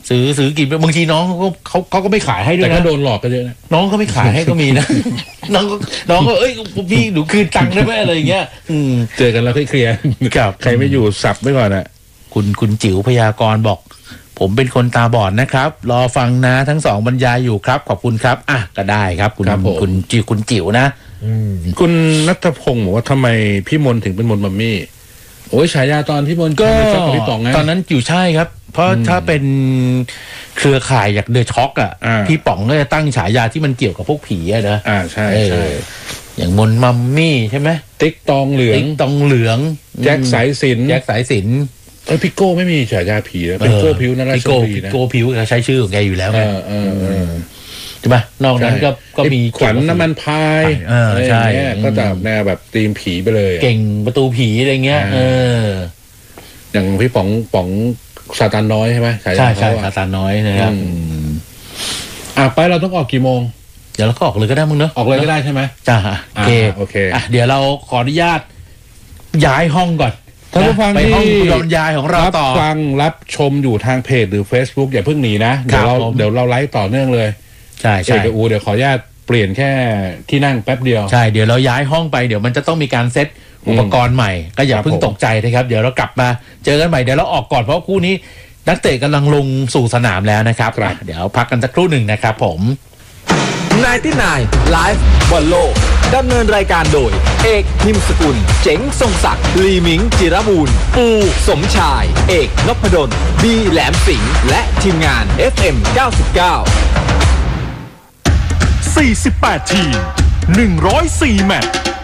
ซื้อกินบางทีน้องเขาก็ไม่ขายให้ด้วยนะแต่ก็โดนหลอกกันเยอะนะน้องก็ไม่ขายให้ก็มีนะน้องก็พี่หนูคืนตังค์ได้ไหมอะไรอย่างเงี้ยเจอกันแล้วเคลียร์ใครไม่อยู่สับไว้ก่อนอ่ะคุณจิ๋วพยากรณ์บอกผมเป็นคนตาบอดนะครับรอฟังนะทั้งสองบรรยายอยู่ครับขอบคุณครับอ่ะก็ได้ครับคุณจิ๋วนะคุณณัฐพงศ์บอกว่าทำไมพี่มนถึงเป็นมนมัมมี่โอ้ยฉายาตอนพี่มนก็ตอนนั้นอยู่ใช่ครับเพราะถ้าเป็นเครือข่ายจากเดอะช็อคอ่ะพี่ป๋องก็จะตั้งฉายาที่มันเกี่ยวกับพวกผีอะนะใช่อย่างมนมัมมี่ใช่ไหมติ๊กตองเหลืองแจ็คสายสิญพี่โก้ไม่มีฉายาผีแล้วเป็นโก้พิวนั่นแหละพี่โก้พิวใช้ชื่อของแกอยู่แล้วไงใช่ไหมนอกนั้นก็มีขวัญน้ำมันพายใช่ก็จะแนวแบบธีมผีไปเลยเก่งประตูผีอะไรเงี้ยอย่างพี่ป๋องซาตานน้อยใช่ไหมใช่ซาตานน้อยนะครับไปเราต้องออกกี่โมงเดี๋ยวเราก็ออกเลยก็ได้มึงเนอะออกเลยก็ได้ใช่ไหมจ้าโอเคเดี๋ยวเราขออนุญาตย้ายห้องก่อนท่านผู้ฟังที่บรรยายของเราต่อฟังรับชมอยู่ทางเพจหรือ Facebook อย่าเพิ่งหนีนะเดี๋ยวเราไลฟ์ต่อเนื่องเลยใช่เดี๋ยวขออนุญาตเปลี่ยนแค่ที่นั่งแป๊บเดียวใช่เดี๋ยวเราย้ายห้องไปเดี๋ยวมันจะต้องมีการเซตอุปกรณ์ใหม่ก็อย่าเพิ่งตกใจนะครับเดี๋ยวเรากลับมาเจอกันใหม่เดี๋ยวเราออกก่อนเพราะคู่นี้นักเตะกำลังลงสู่สนามแล้วนะครับเดี๋ยวพักกันสักครู่หนึ่งนะครับผม 99 Live บอลโลกดำเนินรายการโดยเอกนิมสกุลเจ๋งทรงศักดิ์ลีมิงจิรบูรณ์ปูสมชายเอกนพดลบีแหลมสิงห์และทีมงาน FM 99 48 ทีม 104 แมตช์